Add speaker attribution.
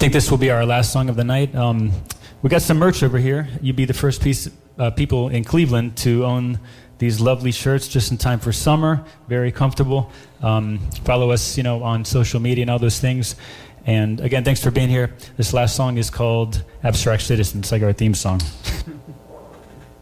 Speaker 1: think this will be our last song of the night. We got some merch over here. You'd be the first people in Cleveland to own these lovely shirts just in time for summer. Very comfortable. Follow us, on social media and all those things. And again, thanks for being here. This last song is called Abstract Citizens, like our theme song.